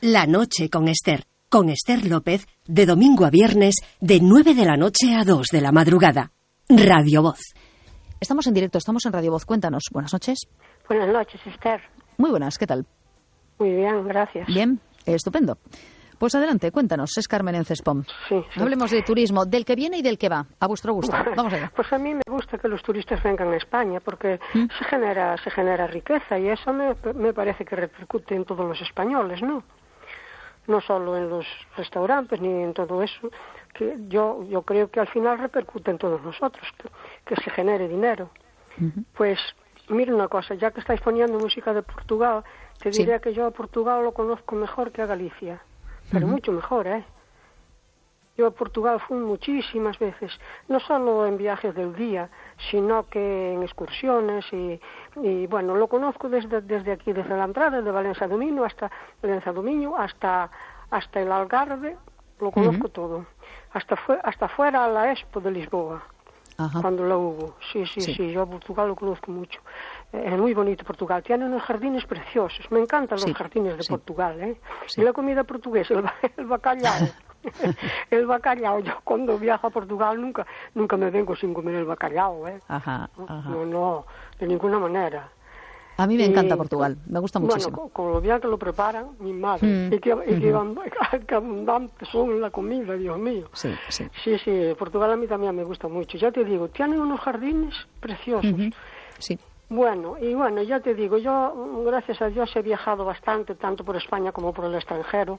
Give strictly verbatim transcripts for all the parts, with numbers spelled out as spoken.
La noche con Esther, con Esther López, de domingo a viernes, de nueve de la noche a dos de la madrugada. Radio Voz. Estamos en directo, estamos en Radio Voz. Cuéntanos. Buenas noches. Buenas noches, Esther. Muy buenas, ¿qué tal? Muy bien, gracias. Bien, estupendo. Pues adelante, cuéntanos. Es Carmen en Cespom. Sí, sí. Hablemos de turismo, del que viene y del que va. A vuestro gusto. Vamos allá. Pues a mí me gusta que los turistas vengan a España porque ¿Mm? se genera se genera riqueza y eso me, me parece que repercute en todos los españoles, ¿no? No solo en los restaurantes ni en todo eso, que yo yo creo que al final repercute en todos nosotros, que, que se genere dinero. Uh-huh. Pues mira una cosa, ya que estáis poniendo música de Portugal, te diré sí. que yo a Portugal lo conozco mejor que a Galicia, pero uh-huh. mucho mejor, ¿eh? Yo a Portugal fui muchísimas veces, no solo en viajes del día, sino que en excursiones y, y bueno, lo conozco desde desde aquí, desde la entrada de Valencia do Miño hasta Valencia do Miño hasta hasta el Algarve, lo conozco uh-huh. todo, hasta fue, hasta fuera a la Expo de Lisboa. Ajá. Cuando la hubo, sí, sí, sí, sí, yo a Portugal lo conozco mucho. Eh, es muy bonito Portugal, tiene unos jardines preciosos, me encantan sí. los jardines de sí. Portugal, ¿eh? Sí. Y la comida portuguesa, el, el bacalhau. El bacalhau, yo cuando viajo a Portugal nunca nunca me vengo sin comer el bacalhau, ¿eh? Ajá, ajá. No, no, de ninguna manera. A mí me y, encanta Portugal, me gusta muchísimo. Bueno, con, con lo bien que lo preparan, mi madre, mm. y, que, y que, mm-hmm. que abundantes son la comida, Dios mío. Sí, sí. Sí, sí, Portugal a mí también me gusta mucho. Ya te digo, tienen unos jardines preciosos. Mm-hmm. Sí. Bueno, y bueno, ya te digo, yo, gracias a Dios, he viajado bastante, tanto por España como por el extranjero.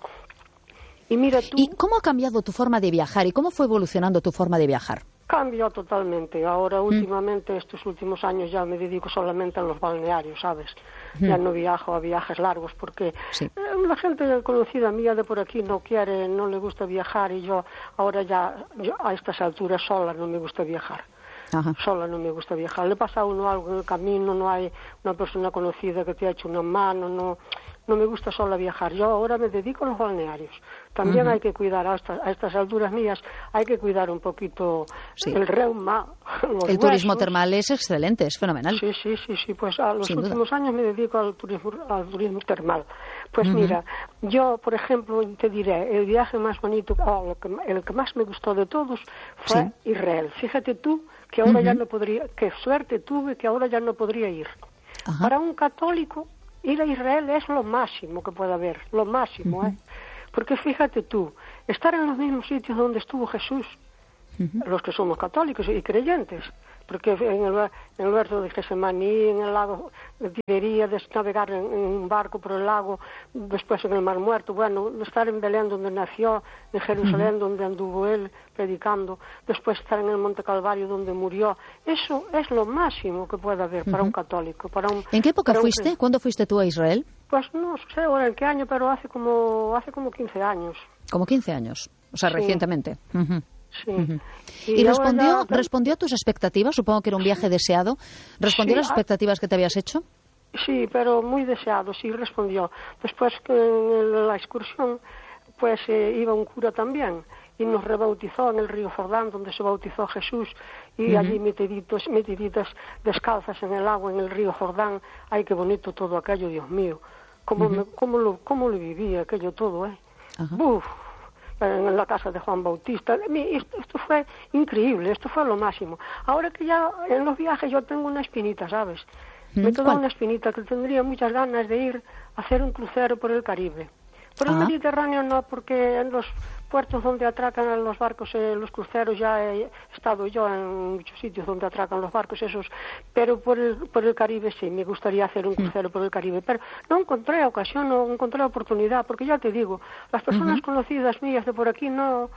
Y mira tú... ¿Y cómo ha cambiado tu forma de viajar y cómo fue evolucionando tu forma de viajar? Cambió totalmente. Ahora, últimamente, mm. estos últimos años ya me dedico solamente a los balnearios, ¿sabes? Mm. Ya no viajo a viajes largos porque sí. la gente conocida mía de por aquí no quiere, no le gusta viajar y yo ahora ya, yo a estas alturas sola no me gusta viajar. Ajá. Sola no me gusta viajar. Le pasa a uno algo en el camino, no hay una persona conocida que te ha hecho una mano, no... No me gusta sola viajar. Yo ahora me dedico a los balnearios. También uh-huh. hay que cuidar, a estas, a estas alturas mías, hay que cuidar un poquito sí. el reuma, los El huesos. Turismo termal es excelente, es fenomenal. Sí, sí, sí, sí. Pues a los Sin últimos duda. años me dedico al turismo, al turismo termal. Pues uh-huh. mira, yo, por ejemplo, te diré, el viaje más bonito, oh, el, que, el que más me gustó de todos fue sí. Israel. Fíjate tú que ahora uh-huh. ya no podría, qué suerte tuve que ahora ya no podría ir. Uh-huh. Para un católico, ir a Israel es lo máximo que puede haber, lo máximo, uh-huh. ¿eh? Porque fíjate tú, estar en los mismos sitios donde estuvo Jesús, uh-huh. los que somos católicos y creyentes, porque en el, en el huerto de Getsemaní, en el lago de Tiberíades, navegar en, en un barco por el lago, después en el Mar Muerto, bueno, estar en Belén donde nació, en Jerusalén uh-huh. donde anduvo él predicando, después estar en el Monte Calvario donde murió, eso es lo máximo que puede haber uh-huh. para un católico. Para un, ¿En qué época para fuiste? Un... ¿Cuándo fuiste tú a Israel? Pues no sé ahora en qué año, pero hace como hace como quince años. Como quince años, o sea, sí. recientemente. Uh-huh. Sí. Uh-huh. ¿Y, ¿Y respondió, ya... respondió a tus expectativas? Supongo que era un viaje deseado. ¿Respondió sí, a las expectativas que te habías hecho? Sí, pero muy deseado, sí respondió. Después en la excursión, pues eh, iba un cura también y nos rebautizó en el río Jordán, donde se bautizó Jesús, y uh-huh. allí metiditos, metiditas descalzas en el agua, en el río Jordán. Ay, qué bonito todo aquello, Dios mío. Cómo, uh-huh. me, cómo, lo, cómo lo vivía aquello todo, ¿eh? Uh-huh. Uf. En la casa de Juan Bautista. Esto, esto fue increíble, esto fue lo máximo. Ahora que ya en los viajes yo tengo una espinita, ¿sabes? Me quedó una espinita que tendría muchas ganas de ir a hacer un crucero por el Caribe. Por el ah. Mediterráneo no, porque en los puertos donde atracan los barcos, eh, los cruceros, ya he estado yo en muchos sitios donde atracan los barcos esos, pero por el, por el Caribe sí, me gustaría hacer un crucero por el Caribe, pero no encontré ocasión, no encontré oportunidad, porque ya te digo, las personas uh-huh. conocidas mías de por aquí no,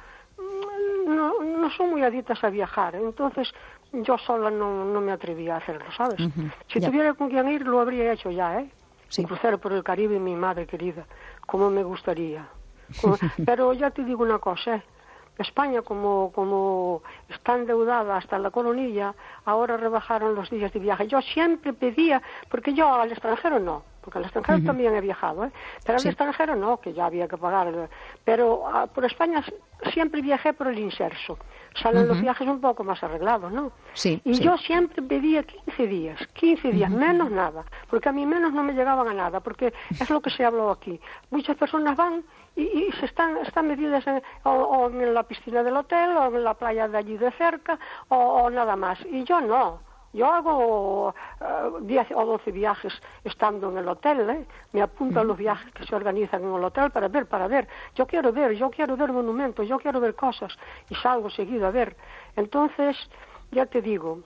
no, no son muy adictas a viajar, entonces yo sola no, no me atrevía a hacerlo, ¿sabes? Uh-huh. Si ya. tuviera con quien ir, lo habría hecho ya, ¿eh? Sí. Un crucero por el Caribe, mi madre querida, como me gustaría. Como, pero ya te digo una cosa, ¿eh? España, como, como está endeudada hasta la coronilla, ahora rebajaron los días de viaje. Yo siempre pedía, porque yo al extranjero no, porque al extranjero uh-huh. también he viajado, ¿eh? Pero al sí. extranjero no, que ya había que pagar. Pero uh, por España siempre viajé por el inserso. Salen uh-huh. los viajes un poco más arreglados, ¿no? Sí, y sí. yo siempre pedía quince días, quince días, uh-huh. menos nada, porque a mí menos no me llegaban a nada, porque es lo que se habló aquí. Muchas personas van y, y se están, están metidas en, o, o en la piscina del hotel, o en la playa de allí de cerca, o, o nada más. Y yo no. Yo hago uh, diez o doce viajes estando en el hotel, ¿eh? Me apunto a los viajes que se organizan en el hotel para ver, para ver. Yo quiero ver, yo quiero ver monumentos, yo quiero ver cosas y salgo seguido a ver. Entonces, ya te digo,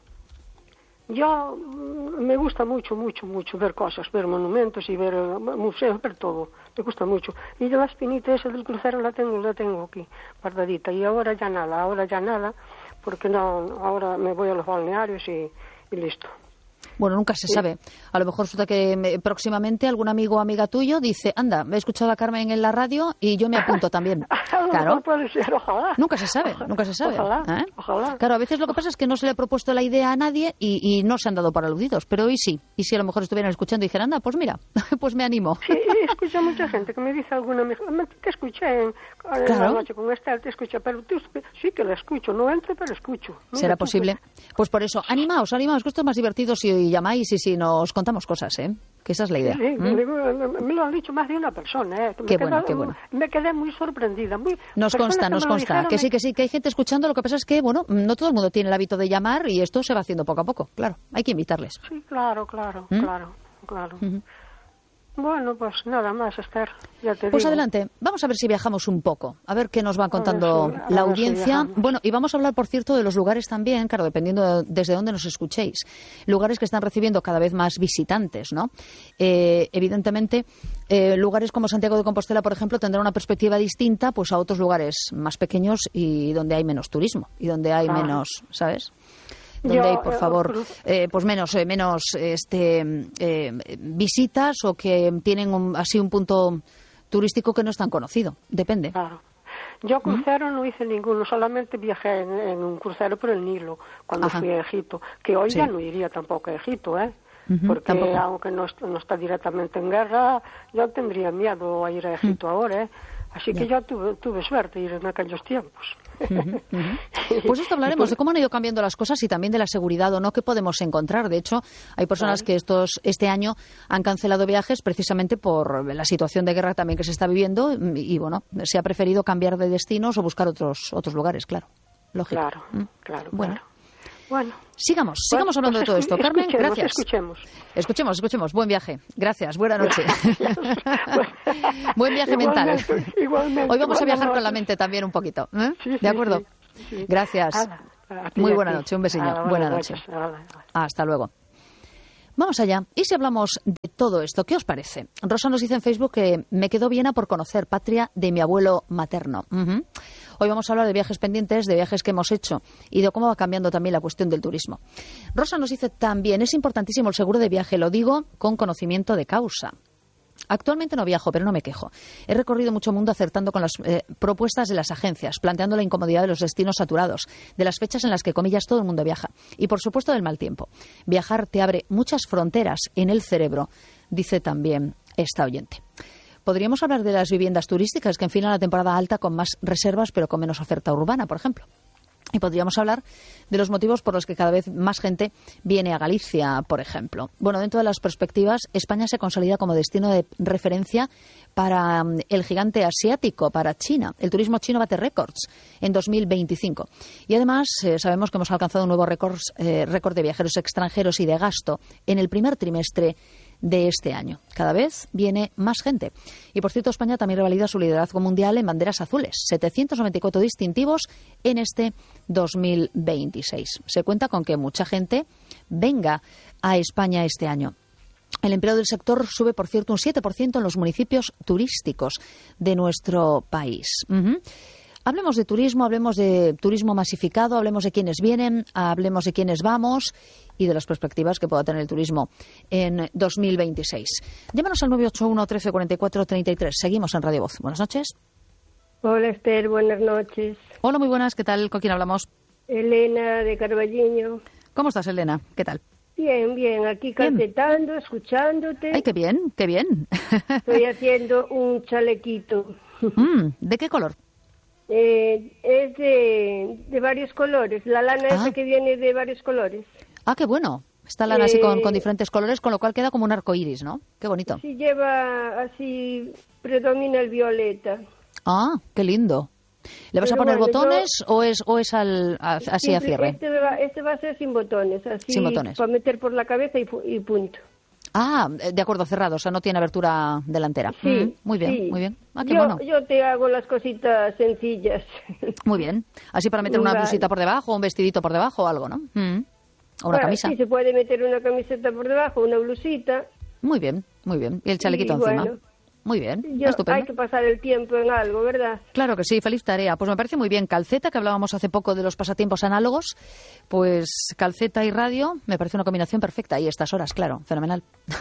yo me gusta mucho, mucho, mucho ver cosas, ver monumentos y ver uh, museos, ver todo. Me gusta mucho. Y yo la espinita esa del crucero la tengo, la tengo aquí, guardadita. Y ahora ya nada, ahora ya nada, porque no, ahora me voy a los balnearios y y listo. Bueno, nunca se sabe. A lo mejor resulta que me, próximamente algún amigo o amiga tuyo dice, anda, me he escuchado a Carmen en la radio y yo me apunto también. Claro. No puede ser, ojalá. Nunca se sabe, ojalá, nunca se sabe. Ojalá, ¿Eh? ojalá. Claro, a veces lo que pasa es que no se le ha propuesto la idea a nadie y, y no se han dado por aludidos, pero hoy sí. Y si a lo mejor estuvieran escuchando y dijeran, anda, pues mira, pues me animo. Sí, escucho a mucha gente que me dice alguna, te escuché en, en claro. la noche con Estel, te escuché, pero tú, sí que la escucho, no entro, pero escucho. Mira, ¿será tú, posible? Pues por eso, animaos, animaos, que esto es más divertido si llamáis y si nos contamos cosas, ¿eh? Que esa es la idea. Sí, sí, ¿Mm? me, me lo han dicho más de una persona, ¿eh? Me qué quedé, bueno, qué bueno. Me quedé muy sorprendida. Muy, nos consta, nos consta, dijeron, que sí, que sí, que hay gente escuchando, lo que pasa es que, bueno, no todo el mundo tiene el hábito de llamar y esto se va haciendo poco a poco, claro, hay que invitarles. Sí, claro, claro, ¿Mm? claro, claro. Uh-huh. Bueno, pues nada más, Esther, ya te Pues digo. adelante, vamos a ver si viajamos un poco, a ver qué nos va contando si, la si audiencia. Bueno, y vamos a hablar, por cierto, de los lugares también, claro, dependiendo de desde dónde nos escuchéis. Lugares que están recibiendo cada vez más visitantes, ¿no? Eh, evidentemente, eh, lugares como Santiago de Compostela, por ejemplo, tendrán una perspectiva distinta pues a otros lugares más pequeños y donde hay menos turismo y donde hay ah. menos, ¿sabes? Donde Yo, hay, por favor, eh, pues menos eh, menos este eh, visitas o que tienen un, así un punto turístico que no es tan conocido. Depende. Claro. Yo crucero ¿Mm? no hice ninguno, solamente viajé en, en un crucero por el Nilo cuando Ajá. fui a Egipto, que hoy sí. ya no iría tampoco a Egipto, ¿eh? Uh-huh, porque tampoco. Aunque no, no está directamente en guerra, yo tendría miedo a ir a Egipto uh-huh. ahora, ¿eh? Así que ya. yo tuve, tuve suerte de ir en aquellos tiempos. Uh-huh, uh-huh. Pues esto hablaremos de cómo han ido cambiando las cosas y también de la seguridad o no que podemos encontrar. De hecho, hay personas vale. que estos este año han cancelado viajes precisamente por la situación de guerra también que se está viviendo y, y bueno, se ha preferido cambiar de destinos o buscar otros otros lugares, claro. Lógico. Claro, ¿Mm? claro, bueno. claro. Bueno. Sigamos, sigamos hablando pues de todo esto. Carmen, gracias. Escuchemos. Escuchemos, escuchemos. Buen viaje. Gracias, buena noche. Buen viaje mental. Igualmente, Hoy vamos a viajar con la mente también un poquito. ¿eh? Sí, sí, ¿De acuerdo? Sí, sí. Gracias. Ah, Muy buena noche, un besillo. Ah, buena noche. Hasta luego. Vamos allá. ¿Y si hablamos de todo esto? ¿Qué os parece? Rosa nos dice en Facebook que me quedó Viena por conocer, patria de mi abuelo materno. Uh-huh. Hoy vamos a hablar de viajes pendientes, de viajes que hemos hecho y de cómo va cambiando también la cuestión del turismo. Rosa nos dice también, es importantísimo el seguro de viaje, lo digo con conocimiento de causa. Actualmente no viajo, pero no me quejo. He recorrido mucho mundo acertando con las eh, propuestas de las agencias, planteando la incomodidad de los destinos saturados, de las fechas en las que, comillas, todo el mundo viaja. Y, por supuesto, del mal tiempo. Viajar te abre muchas fronteras en el cerebro, dice también esta oyente. Podríamos hablar de las viviendas turísticas que enfilan la temporada alta con más reservas, pero con menos oferta urbana, por ejemplo. Y podríamos hablar de los motivos por los que cada vez más gente viene a Galicia, por ejemplo. Bueno, dentro de las perspectivas, España se consolida como destino de referencia para el gigante asiático, para China. El turismo chino bate récords en dos mil veinticinco. Y además, eh, sabemos que hemos alcanzado un nuevo récord, eh, récord de viajeros extranjeros y de gasto en el primer trimestre de este año. Cada vez viene más gente. Y, por cierto, España también revalida su liderazgo mundial en banderas azules. setecientos noventa y cuatro distintivos en este dos mil veintiséis. Se cuenta con que mucha gente venga a España este año. El empleo del sector sube, por cierto, un siete por ciento en los municipios turísticos de nuestro país. Uh-huh. Hablemos de turismo, hablemos de turismo masificado, hablemos de quiénes vienen, hablemos de quiénes vamos y de las perspectivas que pueda tener el turismo en dos mil veintiséis. Llámanos al nueve ocho uno, trece, cuarenta y cuatro, treinta y tres. Seguimos en Radio Voz. Buenas noches. Hola, Esther. Buenas noches. Hola, muy buenas. ¿Qué tal? ¿Con quién hablamos? Elena, de Carballiño. ¿Cómo estás, Elena? ¿Qué tal? Bien, bien, aquí calcetando, escuchándote. Ay, qué bien, qué bien. Estoy haciendo un chalequito. Mm, ¿de qué color? Eh, es de, de varios colores, la lana Ah. esa que viene de varios colores. Ah, qué bueno. Está lana así con, Eh, con diferentes colores, con lo cual queda como un arco iris, ¿no? Qué bonito. Sí, lleva así, predomina el violeta. Ah, qué lindo. ¿Le vas Pero a poner bueno, botones o es o es al, a- así a Simple- cierre? Este va, este va a ser sin botones, así Sin botones. para meter por la cabeza y, pu- y punto. Ah, de acuerdo, cerrado, o sea, no tiene abertura delantera. Sí, Mm, muy bien, sí. muy bien. Ah, qué yo, bueno. yo te hago las cositas sencillas. Muy bien. Así para meter una Vale. blusita por debajo, un vestidito por debajo o algo, ¿no? Mm. O una Bueno, camisa. sí, se puede meter una camiseta por debajo, una blusita. Muy bien, muy bien. Y el chalequito Y encima. bueno, Muy bien, Yo, estupendo. hay que pasar el tiempo en algo, ¿verdad? Claro que sí, feliz tarea. Pues me parece muy bien. Calceta, que hablábamos hace poco de los pasatiempos análogos, pues calceta y radio me parece una combinación perfecta. Y estas horas, claro, fenomenal.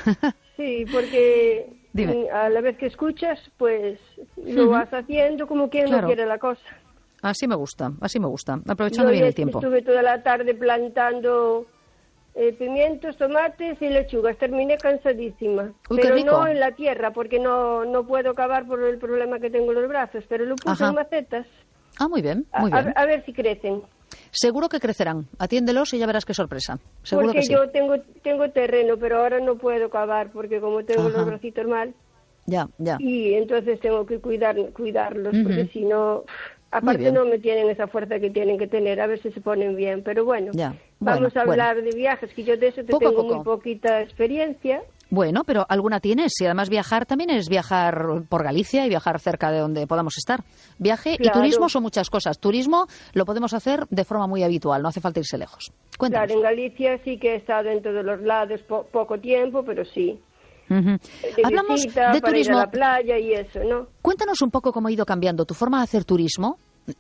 Sí, porque Dime. mm, a la vez que escuchas, pues lo Ujú. vas haciendo como quien Claro. no quiere la cosa. Así me gusta, así me gusta. Aprovechando Yo bien el ayer tiempo. estuve toda la tarde plantando eh, pimientos, tomates y lechugas. Terminé cansadísima. Uy, qué pero rico. no en la tierra, porque no, no puedo cavar por el problema que tengo en los brazos. Pero lo puse Ajá. en macetas. Ah, muy bien, A, muy a- bien. a ver si crecen. Seguro que crecerán. Atiéndelos y ya verás qué sorpresa. Seguro Porque que sí. yo tengo, tengo terreno, pero ahora no puedo cavar porque como tengo Ajá. los bracitos mal. Ya, ya. Y entonces tengo que cuidar, cuidarlos, Ujú. porque si no, aparte bien. no me tienen esa fuerza que tienen que tener, a ver si se ponen bien. Pero bueno, Ya. vamos Bueno, a hablar de viajes, que yo de eso te Poco a tengo poco. muy poquita experiencia. Bueno, pero alguna tienes. Y además viajar también es viajar por Galicia y viajar cerca de donde podamos estar. Viaje y Claro. turismo son muchas cosas. Turismo lo podemos hacer de forma muy habitual, no hace falta irse lejos. Cuéntanos. Claro, en Galicia sí que he estado en todos los lados, po- poco tiempo, pero sí. Ujú. De Hablamos visita, de para turismo. ir a la playa y eso, ¿no? Cuéntanos un poco cómo ha ido cambiando tu forma de hacer turismo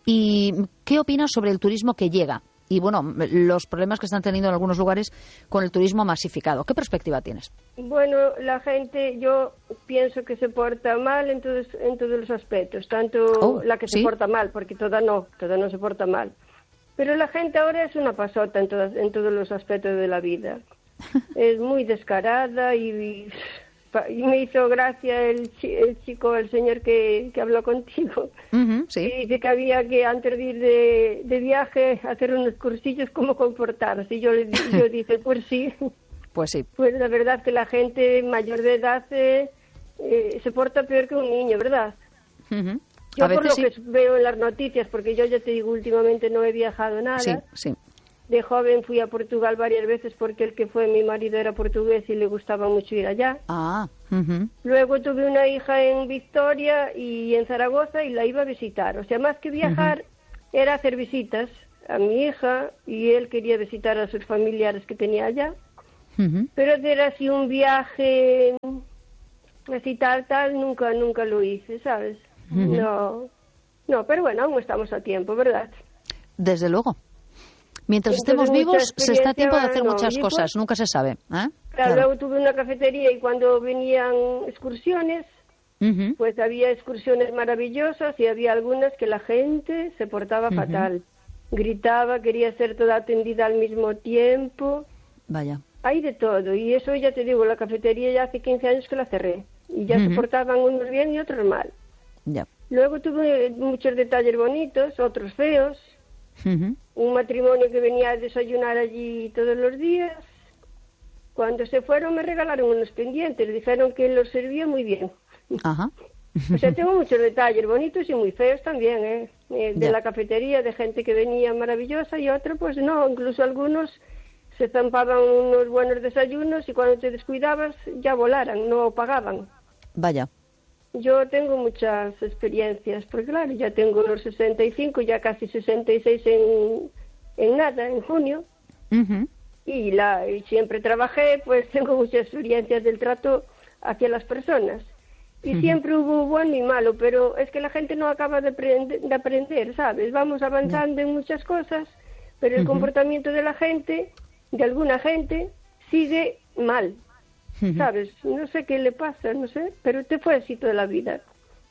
y qué opinas sobre el turismo que llega. Y bueno, los problemas que están teniendo en algunos lugares con el turismo masificado. ¿Qué perspectiva tienes? Bueno, la gente, yo pienso que se porta mal en todos, en todos los aspectos, tanto Oh, la que ¿sí? se porta mal, porque toda no, toda no se porta mal. Pero la gente ahora es una pasota en, todas, en todos los aspectos de la vida. Es muy descarada y, y, y me hizo gracia el, chi- el chico, el señor que, que habló contigo. Ujú, sí. Y dice que había que antes de ir de, de viaje hacer unos cursillos cómo comportarse. Y yo le di- yo dije, pues sí. Pues sí. Pues la verdad que la gente mayor de edad eh, eh, se porta peor que un niño, ¿verdad? Ujú. Yo A por veces lo sí. que veo en las noticias, porque yo ya te digo, últimamente no he viajado nada. Sí, sí. De joven fui a Portugal varias veces porque el que fue mi marido era portugués y le gustaba mucho ir allá. Ah, ujú. Luego tuve una hija en Victoria y en Zaragoza y la iba a visitar. O sea, más que viajar, era hacer visitas a mi hija y él quería visitar a sus familiares que tenía allá. Ujú. Pero hacer así un viaje, así tal, tal, nunca, nunca lo hice, ¿sabes? Ujú. No, no, pero bueno, aún estamos a tiempo, ¿verdad? Desde luego. Mientras Entonces, estemos mucha vivos, se está a tiempo de experiencia, hacer no. muchas Y cosas. pues- Nunca se sabe. ¿eh? Claro, Claro. luego tuve una cafetería y cuando venían excursiones, Ujú. pues había excursiones maravillosas y había algunas que la gente se portaba Ujú. fatal. Gritaba, quería ser toda atendida al mismo tiempo. Vaya. Hay de todo. Y eso ya te digo, la cafetería ya hace quince años que la cerré. Y ya Ujú. se portaban unos bien y otros mal. Ya. Luego tuve muchos detalles bonitos, otros feos. Ujú. Un matrimonio que venía a desayunar allí todos los días. Cuando se fueron me regalaron unos pendientes. Dijeron que los servía muy bien. Ajá. O sea, tengo muchos detalles bonitos y muy feos también, ¿eh? Eh, de Ya. la cafetería, de gente que venía maravillosa y otra, pues no. Incluso algunos se zampaban unos buenos desayunos y cuando te descuidabas ya volaran, no pagaban. Vaya. Yo tengo muchas experiencias, porque claro, ya tengo los sesenta y cinco, ya casi sesenta y seis en, en nada, en junio. Ujú. Y, la, y siempre trabajé, pues tengo muchas experiencias del trato hacia las personas. Y siempre hubo bueno y malo, pero es que la gente no acaba de, aprender, de aprender, ¿sabes? Vamos avanzando en muchas cosas, pero el Ujú. comportamiento de la gente, de alguna gente, sigue mal, Ujú. ¿sabes? No sé qué le pasa, no sé, pero te fue así toda la vida. Ya.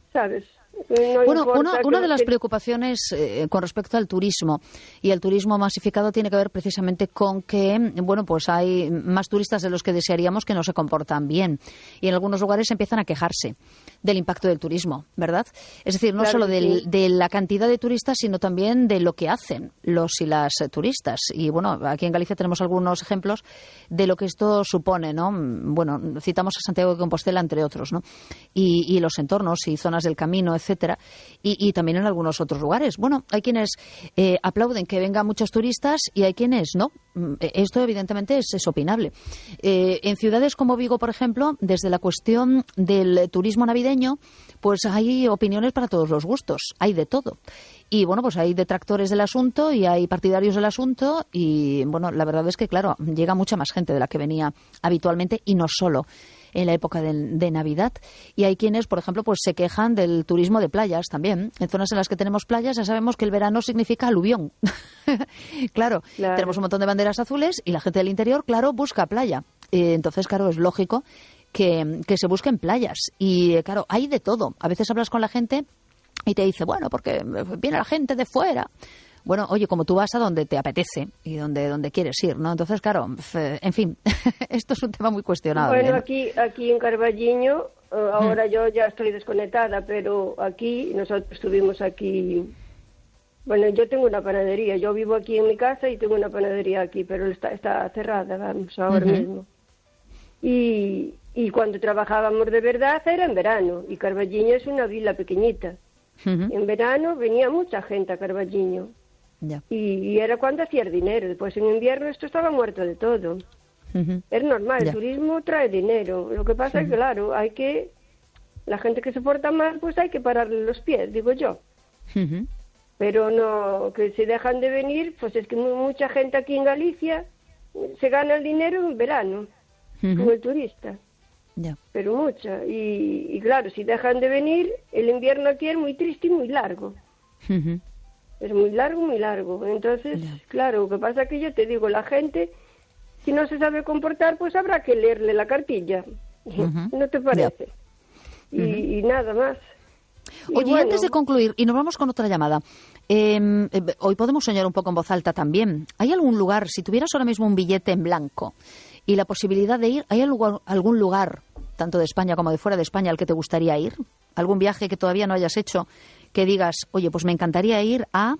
¿sabes? No bueno, una, que, una de las que... preocupaciones eh, con respecto al turismo y el turismo masificado tiene que ver precisamente con que, bueno, pues hay más turistas de los que desearíamos que no se comportan bien y en algunos lugares empiezan a quejarse del impacto del turismo, ¿verdad? Es decir, no claro, solo del, sí. de la cantidad de turistas, sino también de lo que hacen los y las turistas. Y bueno, aquí en Galicia tenemos algunos ejemplos de lo que esto supone, ¿no? Bueno, citamos a Santiago de Compostela, entre otros, ¿no? Y, y los entornos y zonas del camino, etcétera, y, y también en algunos otros lugares. Bueno, hay quienes eh, aplauden que vengan muchos turistas y hay quienes no. Esto evidentemente es, es opinable. Eh, en ciudades como Vigo, por ejemplo, desde la cuestión del turismo navideño, pues hay opiniones para todos los gustos, hay de todo. Y bueno, pues hay detractores del asunto y hay partidarios del asunto y bueno, la verdad es que claro, llega mucha más gente de la que venía habitualmente y no solo en la época de, de Navidad. Y hay quienes, por ejemplo, pues se quejan del turismo de playas también. En zonas en las que tenemos playas ya sabemos que el verano significa aluvión. claro, claro, tenemos un montón de banderas azules y la gente del interior, claro, busca playa. Eh, entonces, claro, es lógico que, que se busquen playas. Y claro, hay de todo. A veces hablas con la gente y te dice, bueno, porque viene la gente de fuera. Bueno, oye, como tú vas a donde te apetece y donde donde quieres ir, ¿no? Entonces, claro, en fin, esto es un tema muy cuestionable. Bueno, ¿no? aquí aquí en Carballiño, ahora mm. yo ya estoy desconectada, pero aquí, nosotros estuvimos aquí... Bueno, yo tengo una panadería, yo vivo aquí en mi casa y tengo una panadería aquí, pero está, está cerrada, vamos, ahora uh-huh. mismo. Y, y cuando trabajábamos de verdad era en verano, y Carballiño es una vila pequeñita. Uh-huh. En verano venía mucha gente a Carballiño. Yeah. Y, y era cuando hacía el dinero. Después en invierno esto estaba muerto de todo. Uh-huh. Es normal, yeah. El turismo trae dinero. Lo que pasa uh-huh. es que, claro, hay que... La gente que se porta mal, pues hay que pararle los pies, digo yo. Uh-huh. Pero no, que si dejan de venir, pues es que mucha gente aquí en Galicia se gana el dinero en verano, uh-huh. como el turista. Yeah. Pero mucha. Y, y claro, si dejan de venir, el invierno aquí es muy triste y muy largo. Uh-huh. Es muy largo, muy largo. Entonces, yeah. claro, lo que pasa es que yo te digo, la gente, si no se sabe comportar, pues habrá que leerle la cartilla. Uh-huh. ¿No te parece? Yeah. Y, uh-huh. y nada más. Y Oye, bueno, antes de concluir, y nos vamos con otra llamada, eh, eh, hoy podemos soñar un poco en voz alta también. ¿Hay algún lugar, si tuvieras ahora mismo un billete en blanco y la posibilidad de ir, ¿hay algún, algún lugar, tanto de España como de fuera de España, al que te gustaría ir? ¿Algún viaje que todavía no hayas hecho que digas, oye, pues me encantaría ir a...?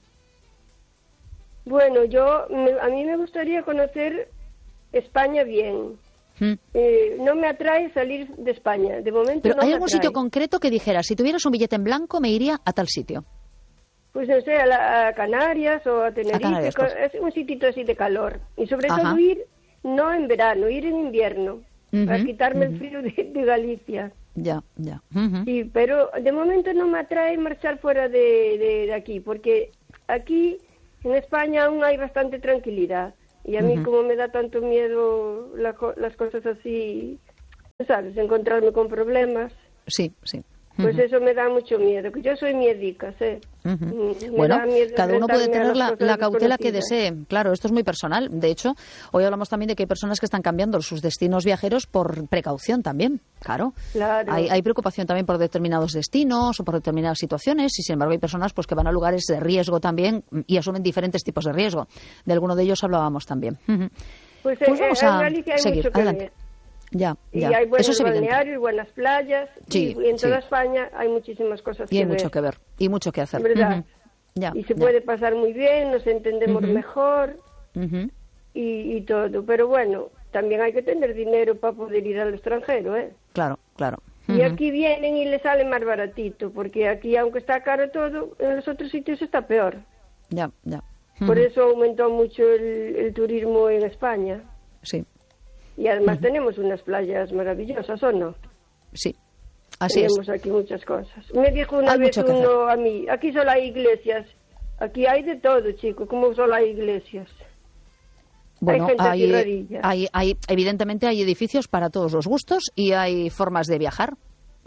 Bueno, yo, me, a mí me gustaría conocer España bien. ¿Mm? Eh, no me atrae salir de España, de momento. ¿Pero no hay me algún atrae. sitio concreto que dijeras, si tuvieras un billete en blanco me iría a tal sitio? Pues no sé, a, la, a Canarias o a Tenerife, a Canarias, pues. Es un sitito así de calor. Y sobre Ajá. todo ir, no en verano, ir en invierno, uh-huh, para quitarme uh-huh. el frío de, de Galicia. Ya, ya. Uh-huh. Sí, pero de momento no me atrae marchar fuera de, de, de aquí, porque aquí en España aún hay bastante tranquilidad. Y a mí uh-huh. como me da tanto miedo la, las cosas así, ¿sabes? Encontrarme con problemas. Sí, sí. Pues uh-huh. eso me da mucho miedo, que yo soy miedica, ¿sí? Uh-huh. Bueno, cada uno puede tener la, la cautela que desee. Claro, esto es muy personal. De hecho, hoy hablamos también de que hay personas que están cambiando sus destinos viajeros por precaución también. Claro. Claro. Hay, hay preocupación también por determinados destinos o por determinadas situaciones y, sin embargo, hay personas pues que van a lugares de riesgo también y asumen diferentes tipos de riesgo. De alguno de ellos hablábamos también. Uh-huh. Pues, pues eh, vamos en a Galicia hay seguir. mucho que Adelante. ver. Ya, y ya. hay buenos Eso es balnearios, buenas playas, sí, y, y en toda sí. España hay muchísimas cosas y que hay ver. mucho que ver, y mucho que hacer. ¿Verdad? Uh-huh. Ya, y se ya. puede pasar muy bien, nos entendemos uh-huh. mejor, uh-huh. y, y todo. Pero bueno, también hay que tener dinero para poder ir al extranjero, ¿eh? Claro, claro. Uh-huh. Y aquí vienen y les sale más baratito, porque aquí, aunque está caro todo, en los otros sitios está peor. Ya, ya. Uh-huh. Por eso aumentó mucho el, el turismo en España. Sí. Y además uh-huh. tenemos unas playas maravillosas, ¿o no? Sí, así tenemos es. Tenemos aquí muchas cosas. Me dijo una hay vez uno hacer. a mí, aquí solo hay iglesias. Aquí hay de todo, chicos, como solo hay iglesias. Bueno, hay, gente hay, hay, hay, evidentemente hay edificios para todos los gustos y hay formas de viajar.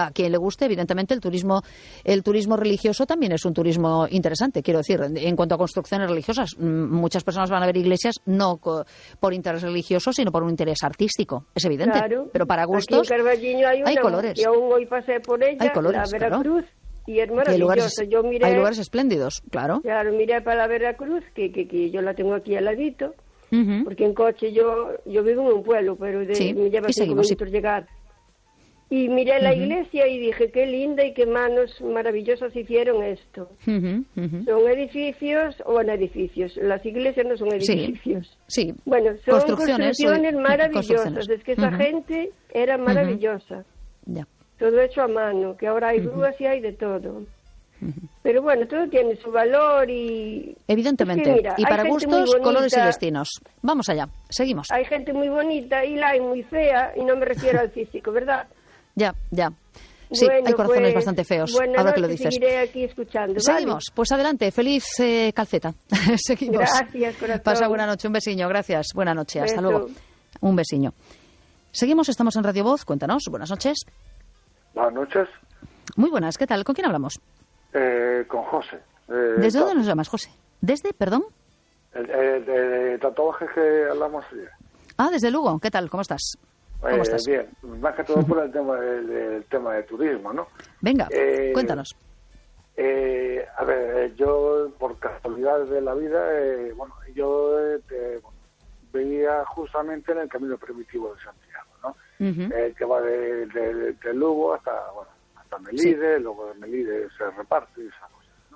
a quien le guste, evidentemente el turismo, el turismo religioso también es un turismo interesante, quiero decir, en cuanto a construcciones religiosas. Muchas personas van a ver iglesias no por interés religioso, sino por un interés artístico, es evidente. Claro. Pero para gustos aquí en Carballiño hay, una, hay colores. Yo aún hoy pasé por ella, hay colores, la Veracruz, claro. Y es maravillosa. Hay lugares, yo miré, hay lugares espléndidos, claro. Claro, miré para la Veracruz, que, que, que yo la tengo aquí al ladito, uh-huh. porque en coche yo yo vivo en un pueblo, pero de, sí. me lleva cinco seguimos, minutos sí. llegar. Y miré la uh-huh. iglesia y dije, qué linda y qué manos maravillosas hicieron esto. Uh-huh. Uh-huh. Son edificios, o bueno, edificios, las iglesias no son edificios. Sí, sí. Bueno, son construcciones, construcciones maravillosas, construcciones. es que esa uh-huh. gente era maravillosa. Uh-huh. Ya. Todo hecho a mano, que ahora hay grúas uh-huh. y hay de todo. Pero bueno, todo tiene su valor y... Evidentemente, es que, mira, y para gustos, bonita, colores y destinos. Vamos allá, seguimos. Hay gente muy bonita y la hay muy fea, y no me refiero al físico, ¿verdad? Ya, ya. Sí, bueno, hay corazones pues, bastante feos, buena ahora noche, que lo dices. Seguiré aquí escuchando, ¿vale? Seguimos, pues adelante, feliz eh, calceta. Seguimos. Gracias, corazón. Pasa buena noche, un besiño, gracias. Buena noche, hasta Beso. luego. Un besiño. Seguimos, estamos en Radio Voz, cuéntanos, buenas noches. Buenas noches. Muy buenas, ¿qué tal? ¿Con quién hablamos? Eh, con José. Eh, ¿Desde dónde nos llamas, José? ¿Desde, perdón? El, el, el tatuaje que hablamos ayer. Ah, desde Lugo, ¿qué tal? ¿Cómo estás? ¿Cómo eh, estás? Bien, más que todo por el tema del, del tema de turismo, ¿no? Venga, eh, cuéntanos. Eh, a ver, yo por casualidad de la vida, eh, bueno, yo eh, bueno, veía justamente en el camino primitivo de Santiago, ¿no? Uh-huh. Eh, que va de, de, de Lugo hasta, bueno, hasta Melide, sí. Luego de Melide se reparte y esas cosas, ¿no?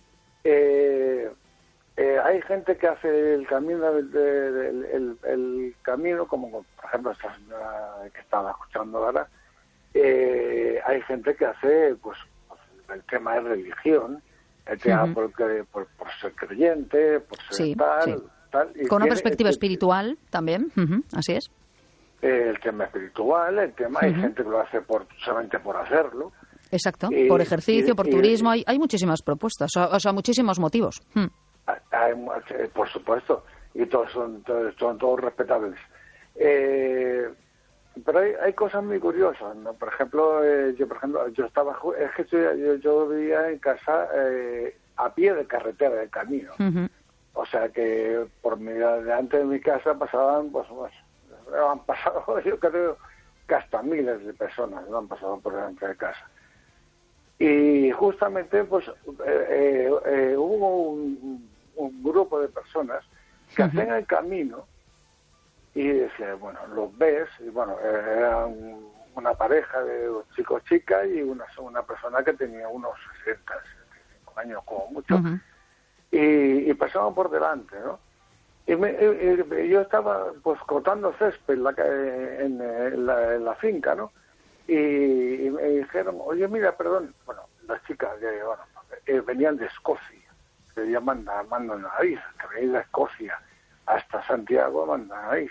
Eh, eh, hay gente que hace el camino de, de, de, el, el camino, como por ejemplo esta señora que estaba escuchando ahora, eh, hay gente que hace pues el tema de religión, el tema uh-huh. por, por, por ser creyente, por ser sí, tal, sí. tal. Y con una tiene, perspectiva el, espiritual también, uh-huh. así es. El tema espiritual, el tema, uh-huh. hay gente que lo hace por solamente por hacerlo. Exacto, y, por ejercicio, y, por y, turismo, y, hay, hay muchísimas propuestas, o, o sea, muchísimos motivos. Hmm. Hay, por supuesto, y todos son, todos, son todos respetables. Eh, pero hay, hay cosas muy curiosas, ¿no? Por ejemplo, eh, yo por ejemplo, yo estaba, es que yo, yo, yo vivía en casa eh, a pie de carretera, de camino. Uh-huh. O sea que por mi, delante de mi casa pasaban, pues, pues han pasado, yo creo, que hasta miles de personas no han pasado por delante de casa. Y justamente, pues, eh, eh, eh, hubo un, un grupo de personas que uh-huh. hacían el camino y decían, bueno, los ves, y bueno, eran una pareja de chicos chicas y una, una persona que tenía unos sesenta, setenta y cinco años como mucho, uh-huh. y, y pasaban por delante, ¿no? Y, me, y yo estaba pues cortando césped en la, en, en la, en la finca, ¿no? Y, y me dijeron, oye, mira, perdón, bueno, las chicas eh, bueno, eh, venían de Escocia, que llaman Mando Nariz, que venían de Escocia hasta Santiago, Mando Nariz.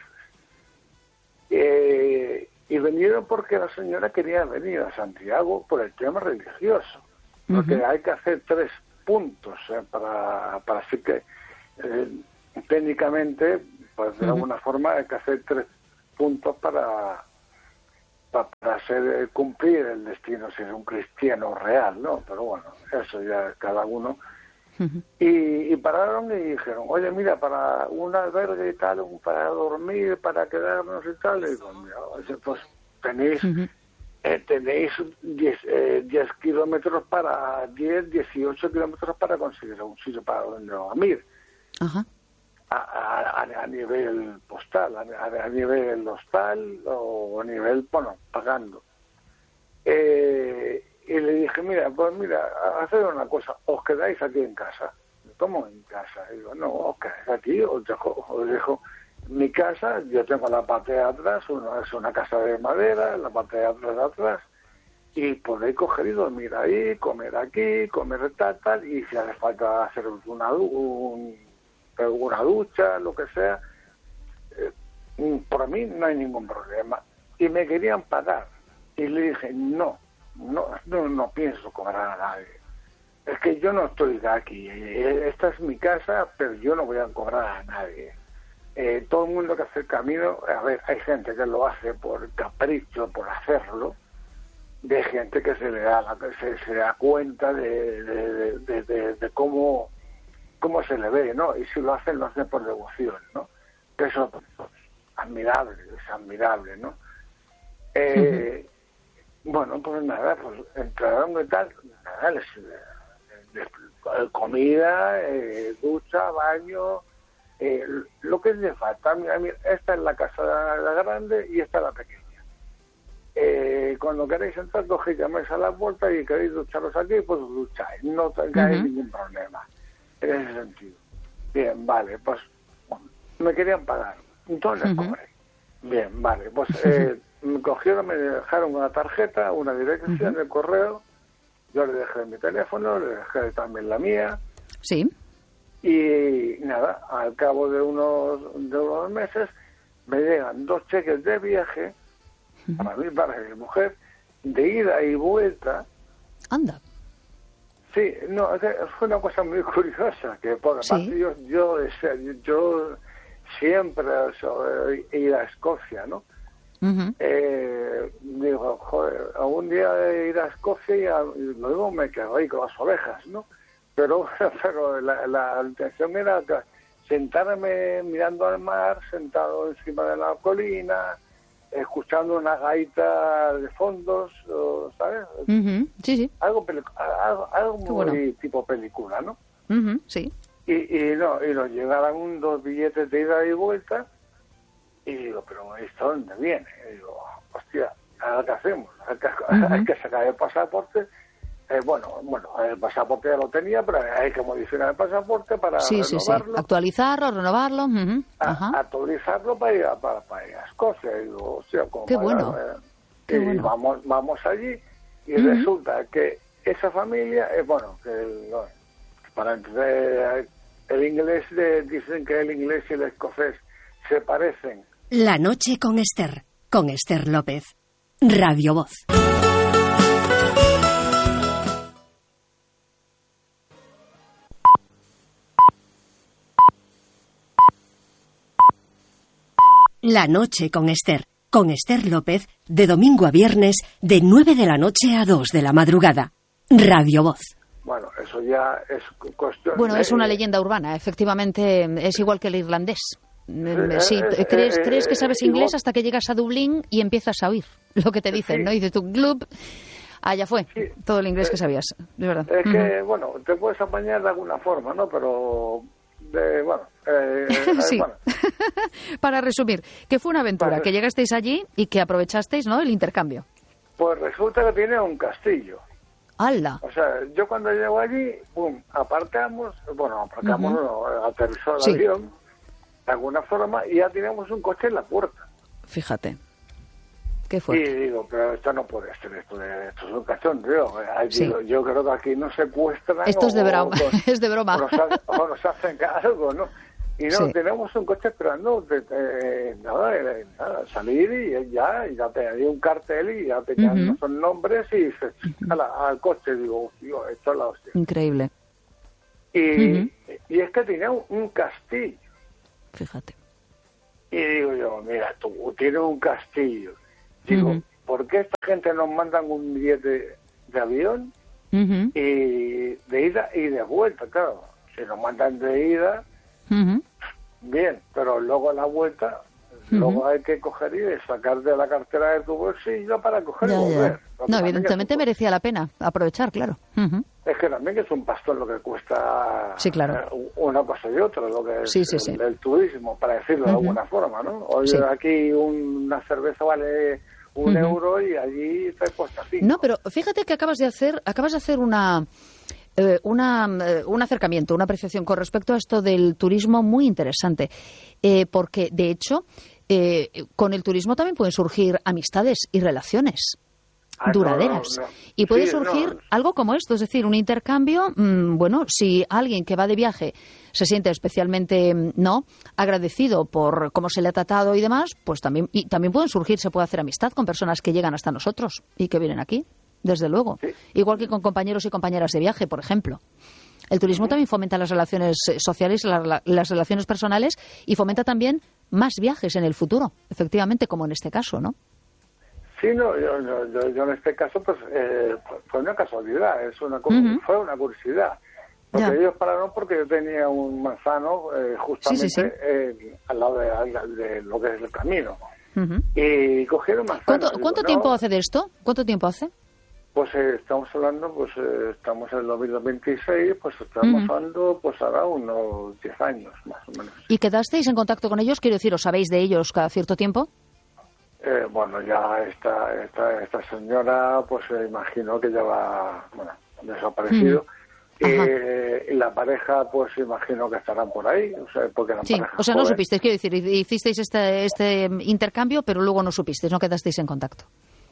Eh, y vinieron porque la señora quería venir a Santiago por el tema religioso, porque uh-huh. hay que hacer tres puntos eh, para, para así que eh, técnicamente, pues de uh-huh. alguna forma hay que hacer tres puntos para para, para hacer cumplir el destino si es un cristiano real, ¿no? Pero bueno, eso ya cada uno. Uh-huh. Y, y pararon y dijeron, oye, mira, para un albergue y tal, para dormir, para quedarnos y tal, y digo, mira, pues tenéis uh-huh. eh, tenéis diez kilómetros para, diez, dieciocho kilómetros para conseguir un sitio para dormir. Uh-huh. A, a, a nivel postal, a, a nivel hostal o a nivel, bueno, pagando. Eh, y le dije, mira, pues mira, haced una cosa, os quedáis aquí en casa. ¿Cómo en casa? Y digo, no, os quedáis aquí, os dejo, os dejo mi casa, yo tengo la parte de atrás, una, es una casa de madera, la parte de atrás de atrás, y podéis coger y dormir ahí, comer aquí, comer tal, tal, y si hace falta hacer una un una ducha, lo que sea, eh, por mí no hay ningún problema. Y me querían pagar. Y le dije, no, no, no, no pienso cobrar a nadie. Es que yo no estoy de aquí. Esta es mi casa, pero yo no voy a cobrar a nadie. Eh, todo el mundo que hace el camino, a ver, hay gente que lo hace por capricho, por hacerlo, de gente que se le da la, se, se da cuenta de, de, de, de, de cómo cómo se le ve, ¿no? Y si lo hacen, lo hacen por devoción, ¿no? Que eso es admirable, es admirable, ¿no? Eh, uh-huh. Bueno, pues nada, pues entraron y tal, nada, les, les, les comida, eh, ducha, baño, eh, lo que les falta. Mira, mira, esta es la casa la grande y esta es la pequeña. Eh, cuando queréis entrar, cogéis, llamáis a la puerta y queréis ducharos aquí, pues ducháis, no tengáis uh-huh. ningún problema en ese sentido. Bien, vale, pues bueno, me querían pagar, entonces les uh-huh. cobré. Bien, vale, pues eh, me cogieron, me dejaron una tarjeta, una dirección, uh-huh. el correo, yo le dejé mi teléfono, le dejé también la mía. Sí. Y nada, al cabo de unos, de unos meses me llegan dos cheques de viaje, uh-huh. para mí, para mi mujer, de ida y vuelta. Anda. Sí, no, fue una cosa muy curiosa, que por aparte ¿sí? yo, yo, yo siempre he ido a Escocia, ¿no? Uh-huh. Eh, digo, joder, algún día de ir a Escocia y, a, y luego me quedo ahí con las ovejas, ¿no? Pero, pero la, la intención era sentarme mirando al mar, sentado encima de la colina, escuchando una gaita de fondos, ¿sabes? Uh-huh. Sí, sí. Algo, pelic- algo, algo muy bueno. tipo película, ¿no? Uh-huh. Sí. Y, y no, y nos llegaron dos billetes de ida y vuelta, y digo, pero ¿esto dónde viene? Y digo, hostia, ¿ahora qué hacemos? Hay que, uh-huh. hay que sacar el pasaporte. Eh, bueno, bueno, el pasaporte ya lo tenía, pero hay que modificar el pasaporte para sí, renovarlo. Sí, sí. Actualizarlo, renovarlo. Uh-huh. A, actualizarlo para ir a, para, para ir a Escocia. Y digo, o sea, como Qué para, bueno. Eh, Qué y bueno. vamos, vamos allí y uh-huh. resulta que esa familia, eh, bueno, que el, para entender el inglés, de, dicen que el inglés y el escocés se parecen. La noche con Esther, con Esther López. Radio Voz. La noche con Esther, con Esther López, de domingo a viernes, de nueve de la noche a dos de la madrugada. Radio Voz. Bueno, eso ya es cuestión... Bueno, de... es una leyenda urbana, efectivamente, es igual que el irlandés. Sí, eh, crees, eh, crees que sabes inglés igual... hasta que llegas a Dublín y empiezas a oír lo que te dicen, sí. ¿no? Y dices tú, glub, allá fue, sí. todo el inglés que sabías, de verdad. Es uh-huh. que, bueno, te puedes apañar de alguna forma, ¿no? Pero... De, bueno, eh, sí. bueno. Para resumir, que fue una aventura, Para... que llegasteis allí y que aprovechasteis, ¿no?, el intercambio. Pues resulta que tiene un castillo. ¡Hala! O sea, yo cuando llego allí, pum, aparcamos, bueno, aparcamos, uh-huh. no, aterrizó el sí. avión, de alguna forma, y ya teníamos un coche en la puerta. Fíjate. Qué fuerte. Y digo, pero esto no puede ser, esto, esto es un cachondeo. Sí. Yo, yo creo que aquí nos secuestran. Esto es de broma, o, es de broma. O nos, hacen, o nos hacen algo, ¿no? Y no, sí. tenemos un coche esperando, de, de, nada, de, nada, salir y ya, y ya tenía un cartel y ya tenían uh-huh. esos nombres y se uh-huh. al, al coche, digo, tío, esto es la hostia. Increíble. Y, uh-huh. y es que tenía un, un castillo. Fíjate. Y digo yo, mira, tú tienes un castillo. Digo, uh-huh. ¿por qué esta gente nos mandan un billete de avión uh-huh. y de ida y de vuelta? Claro, si nos mandan de ida, uh-huh. bien, pero luego a la vuelta, uh-huh. luego hay que coger y sacar de la cartera de tu bolsillo para coger ya, y volver. Ya. No, evidentemente merecía la pena aprovechar, claro. Uh-huh. Es que también es un pastón lo que cuesta sí, claro. una cosa y otra, lo que es sí, sí, el, sí. el turismo, para decirlo uh-huh. de alguna forma, ¿no? Hoy sí. aquí una cerveza vale un uh-huh. euro y allí te cuesta cinco. No, pero fíjate que acabas de hacer, acabas de hacer una... Eh, una, eh, un acercamiento, una apreciación con respecto a esto del turismo muy interesante, eh, porque de hecho eh, con el turismo también pueden surgir amistades y relaciones ah, duraderas no, no, no. y puede sí, surgir no. algo como esto, es decir, un intercambio, mmm, bueno, si alguien que va de viaje se siente especialmente no agradecido por cómo se le ha tratado y demás, pues también y también pueden surgir, se puede hacer amistad con personas que llegan hasta nosotros y que vienen aquí. Desde luego. Sí. Igual que con compañeros y compañeras de viaje, por ejemplo. El turismo uh-huh. también fomenta las relaciones sociales, la, la, las relaciones personales y fomenta también más viajes en el futuro, efectivamente, como en este caso, ¿no? Sí, no, yo, yo, yo en este caso, pues, eh, fue una casualidad, es una uh-huh. fue una curiosidad. Porque ya. ellos pararon porque yo tenía un manzano eh, justamente sí, sí, sí. Eh, al lado de, de lo que es el camino. Uh-huh. Y cogieron manzano. ¿Cuánto, digo, ¿cuánto no, tiempo hace de esto? ¿Cuánto tiempo hace? Pues eh, estamos hablando, pues eh, estamos en el dos mil veintiséis, pues estamos uh-huh. hablando, pues ahora unos diez años, más o menos. ¿Y quedasteis en contacto con ellos? Quiero decir, ¿os sabéis de ellos cada cierto tiempo? Eh, bueno, ya esta, esta, esta señora, pues eh, imagino que ya va, bueno, desaparecido. Uh-huh. Eh, y la pareja, pues imagino que estarán por ahí, o sea, porque la sí, pareja o sea, joven. No supisteis, quiero decir, hicisteis este, este intercambio, pero luego no supisteis, no quedasteis en contacto.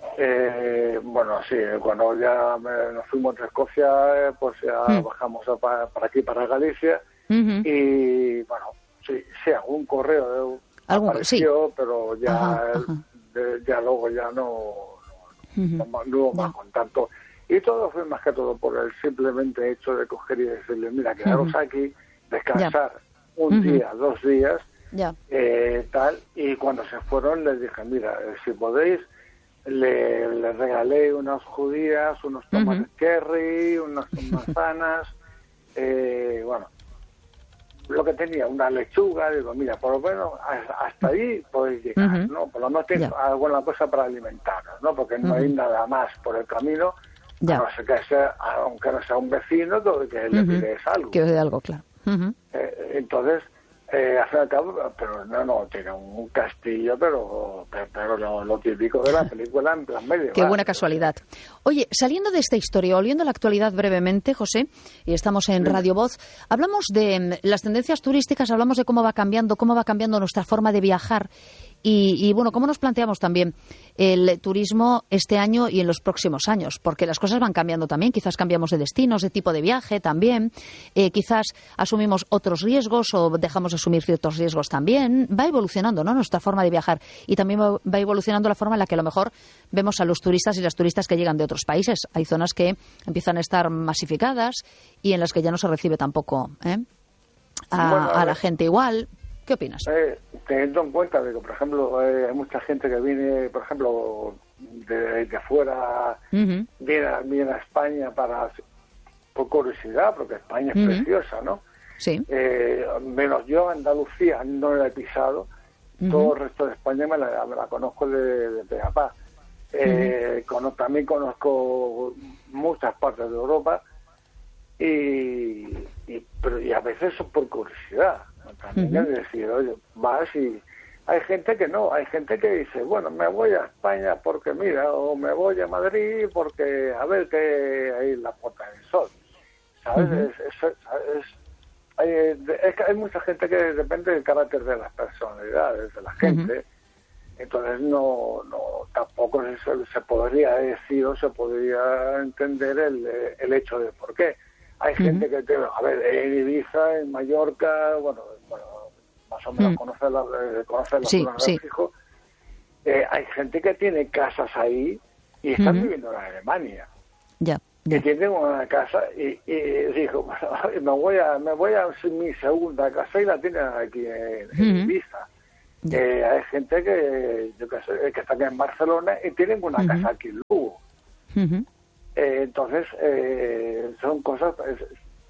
Eh, bueno, sí, cuando ya me, nos fuimos de Escocia, eh, pues ya mm. bajamos a, para, para aquí, para Galicia, uh-huh. y bueno, sí, sí, algún correo eh, ¿Algún, apareció, sí. pero ya, ajá, ajá. De, ya luego ya no, no, uh-huh. no, no hubo más contacto. Y todo fue más que todo por el simplemente hecho de coger y decirle, mira, quedaros uh-huh. aquí, descansar yeah. un uh-huh. día, dos días, yeah. eh, tal, y cuando se fueron les dije, mira, eh, si podéis, le, le regalé unas judías, unos tomates uh-huh. cherry, unas manzanas, eh, bueno, lo que tenía, una lechuga, digo, mira, por lo menos hasta ahí podéis llegar, uh-huh. ¿no? Por lo menos tenéis yeah. alguna cosa para alimentaros, ¿no? Porque no uh-huh. hay nada más por el camino. Ya. No sé que sea, aunque no sea un vecino, que le pides uh-huh. algo. Que de algo, claro. Uh-huh. Eh, entonces, eh, al fin y al cabo, pero no, no, tiene un castillo, pero, pero, pero lo, lo típico de la película en plan medio. Qué buena casualidad. Oye, saliendo de esta historia, volviendo a la actualidad brevemente, José, y estamos en sí. Radio Voz, hablamos de las tendencias turísticas, hablamos de cómo va cambiando, cómo va cambiando nuestra forma de viajar. Y, y, bueno, ¿cómo nos planteamos también el turismo este año y en los próximos años? Porque las cosas van cambiando también. Quizás cambiamos de destinos, de tipo de viaje también. Eh, quizás asumimos otros riesgos o dejamos de asumir ciertos riesgos también. Va evolucionando, ¿no?, nuestra forma de viajar. Y también va, va evolucionando la forma en la que a lo mejor vemos a los turistas y las turistas que llegan de otros países. Hay zonas que empiezan a estar masificadas y en las que ya no se recibe tampoco ¿eh? a, bueno, a, a la gente igual. ¿Qué opinas? Eh, teniendo en cuenta de que, por ejemplo, eh, hay mucha gente que viene, por ejemplo, de, de fuera, uh-huh. viene, viene a España para por curiosidad, porque España es uh-huh. preciosa, ¿no? Sí. Eh, menos yo, Andalucía, no la he pisado. Uh-huh. Todo el resto de España me la, me la conozco de, de pe a pa. Eh, uh-huh. con, también conozco muchas partes de Europa y, y, pero, y a veces son por curiosidad. También uh-huh. es decir, oye, vas y hay gente que no, hay gente que dice, bueno, me voy a España porque mira, o me voy a Madrid porque a ver que hay la Puerta del Sol, ¿sabes? Uh-huh. Es, es, es, hay, es que hay mucha gente que depende del carácter de las personalidades, de la gente, uh-huh. entonces no, no tampoco se, se podría decir o se podría entender el, el hecho de por qué. Hay uh-huh. gente que, te, a ver, en Ibiza, en Mallorca, bueno, bueno más o menos uh-huh. conoce la, eh, conoce la sí, zona sí. del fijo. Eh, hay gente que tiene casas ahí y están uh-huh. viviendo en Alemania. Ya. Que yeah. tienen una casa y, y dijo, bueno, me voy a me voy a mi segunda casa y la tienen aquí en, uh-huh. en Ibiza. Yeah. Eh, hay gente que, yo que sé, que están en Barcelona y tienen una uh-huh. casa aquí en Lugo. Uh-huh. Eh, entonces, eh, son cosas... Es,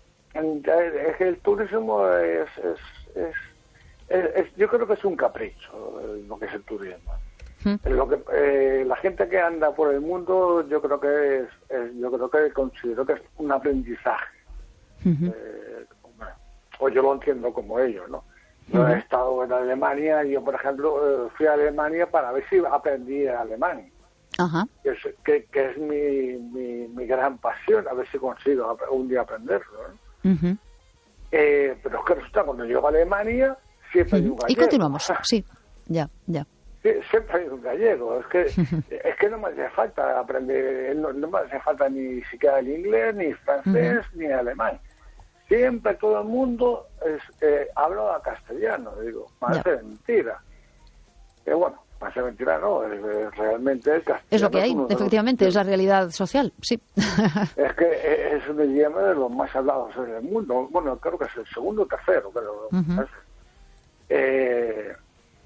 es que el turismo es, es, es, es, es... Yo creo que es un capricho lo que es el turismo. ¿Mm? Lo que, eh, la gente que anda por el mundo, yo creo que es... es yo creo que considero que es un aprendizaje. Uh-huh. Eh, bueno, o yo lo entiendo como ello, ¿no? Yo uh-huh. he estado en Alemania y yo, por ejemplo, fui a Alemania para ver si aprendí alemán. Ajá. Que, es, que, que es mi, mi, mi gran pasión, a ver si consigo un día aprenderlo, ¿no? Uh-huh. eh, pero es que resulta, cuando llego a Alemania, siempre uh-huh. hay un gallego. Y continuamos, sí, ya, ya. Sí, siempre hay un gallego, es que uh-huh. es que no me hace falta aprender, no, no me hace falta ni siquiera el inglés, ni francés, uh-huh. ni alemán. Siempre todo el mundo es, eh, habla castellano, digo, parece yeah. mentira. Pero bueno, parece mentira, no, es, es realmente el castellano. Es lo que hay, es efectivamente, los... es la realidad social, sí. Es que es un idioma de los más hablados en el mundo. Bueno, creo que es el segundo o tercero, pero... Uh-huh. Eh,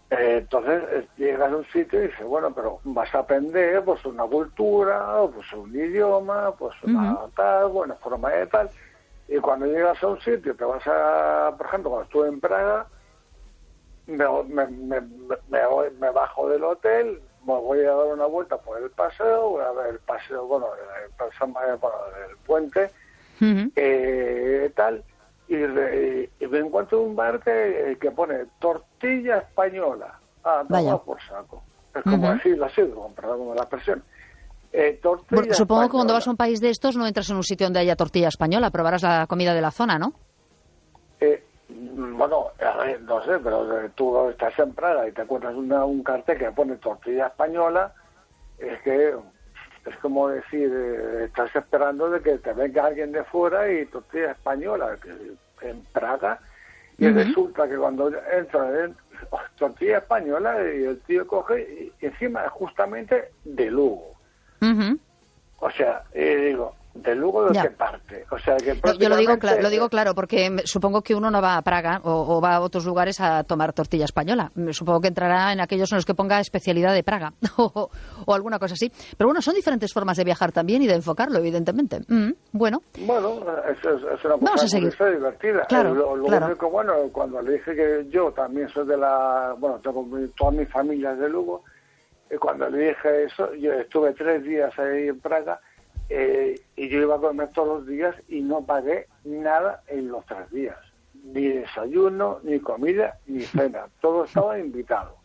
Eh, entonces eh, llegas a un sitio y dices, bueno, pero vas a aprender pues una cultura, pues un idioma, pues una uh-huh. tal, buena forma de tal. Y cuando llegas a un sitio, te vas a, por ejemplo, cuando estuve en Praga, me, me, me, me, voy, me bajo del hotel, me voy a dar una vuelta por el paseo, voy a ver el paseo, bueno, el, paseo, bueno, el puente, uh-huh. eh, tal. Y, re, y me encuentro un bar que, que pone tortilla española. Ah, no, por saco. Es como uh-huh. decirlo así, perdón, como la expresión. Eh, tortilla bueno, supongo española. Que cuando vas a un país de estos no entras en un sitio donde haya tortilla española, probarás la comida de la zona, ¿no? Eh, bueno, a ver, no sé, pero tú estás en Praga y te encuentras una, un cartel que pone tortilla española, es que... Es como decir, eh, estás esperando de que te venga alguien de fuera y tortilla española que, en Praga, y uh-huh. resulta que cuando entra en tortilla española y el tío coge y encima justamente de Lugo. Uh-huh. O sea, eh, digo, ¿de Lugo de qué parte? O sea, que prácticamente... Yo lo digo, cl- lo digo claro, porque supongo que uno no va a Praga o, o va a otros lugares a tomar tortilla española. Supongo que entrará en aquellos en los que ponga especialidad de Praga o, o alguna cosa así. Pero bueno, son diferentes formas de viajar también y de enfocarlo, evidentemente. Mm, bueno. Bueno, es, es, es una Vamos cosa a seguir. muy divertida. Claro, eh, lo, lo claro. único, bueno, cuando le dije que yo también soy de la... Bueno, tengo mi, toda mi familia es de Lugo. Y cuando le dije eso, yo estuve tres días ahí en Praga. Eh, y yo iba a comer todos los días y no pagué nada en los tres días, ni desayuno, ni comida, ni cena, todo estaba invitado.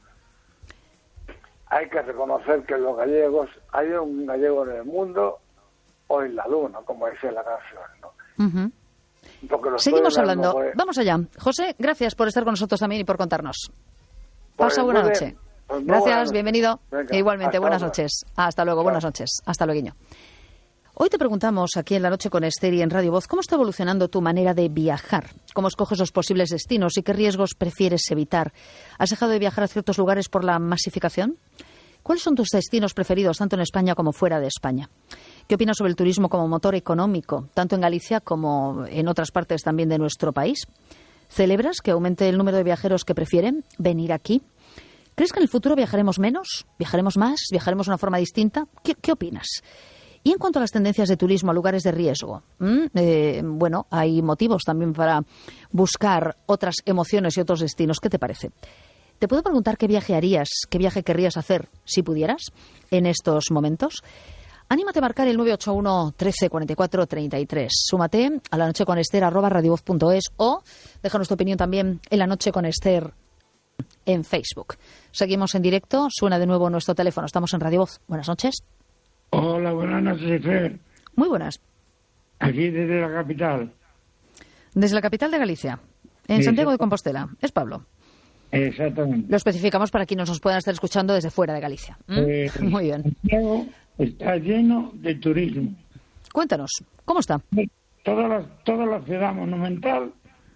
Hay que reconocer que los gallegos, hay un gallego en el mundo o en la luna, como dice la canción, ¿no? Uh-huh. Seguimos hablando, pues... vamos allá. José, gracias por estar con nosotros también y por contarnos. Pues Pasa buena noche. Pues gracias, buena bienvenido. Venga, igualmente, buenas ahora. noches. Hasta luego, Chao. buenas noches. Hasta luego. Hoy te preguntamos aquí en La Noche con Esther y en Radio Voz, ¿cómo está evolucionando tu manera de viajar? ¿Cómo escoges los posibles destinos y qué riesgos prefieres evitar? ¿Has dejado de viajar a ciertos lugares por la masificación? ¿Cuáles son tus destinos preferidos, tanto en España como fuera de España? ¿Qué opinas sobre el turismo como motor económico, tanto en Galicia como en otras partes también de nuestro país? ¿Celebras que aumente el número de viajeros que prefieren venir aquí? ¿Crees que en el futuro viajaremos menos? ¿Viajaremos más? ¿Viajaremos de una forma distinta? ¿Qué, qué opinas? Y en cuanto a las tendencias de turismo a lugares de riesgo, ¿m? Eh, bueno, hay motivos también para buscar otras emociones y otros destinos. ¿Qué te parece? ¿Te puedo preguntar qué viaje harías, qué viaje querrías hacer, si pudieras, en estos momentos? Anímate a marcar el nueve ocho uno, trece, cuarenta y cuatro, treinta y tres. Súmate a la noche con Esther, arroba radiovoz punto es, o déjanos tu opinión también en La Noche con Esther en Facebook. Seguimos en directo, suena de nuevo nuestro teléfono. Estamos en Radio Voz. Buenas noches. Hola, buenas noches, Fer. Muy buenas. Aquí desde la capital. Desde la capital de Galicia, en sí, Santiago de Compostela. Es Pablo. Exactamente. Lo especificamos para quienes nos puedan estar escuchando desde fuera de Galicia. ¿Mm? Eh, Muy bien. Santiago está lleno de turismo. Cuéntanos, ¿cómo está? Toda la, toda la ciudad monumental,